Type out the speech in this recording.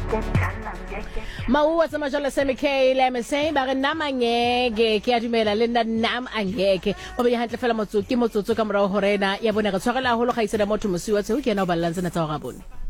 Maua tsa majalo sa MK le MSA ba re namangeke ke a dumela le nna nam angeke o be hantle fela motsotso ka morao horena ya bona re tshwarela holo ga isela motho mosiwa tseo ke yena o ballantsena tsa go ga bona.